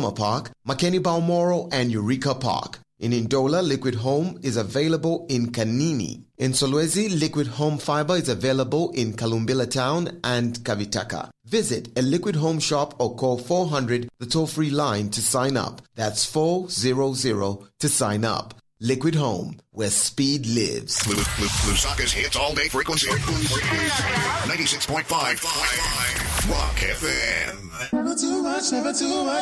Summer Park, Makeni Balmoral, and Eureka Park. In Ndola, Liquid Home is available in Kanini. In Solwezi, Liquid Home Fiber is available in Kalumbila Town and Kavitaka. Visit a Liquid Home shop or call 400, the toll-free line, to sign up. That's 400 to sign up. Liquid Home, where speed lives. Lusaka's hits all day frequency. 96.5 Rock FM. Never too much, never too much.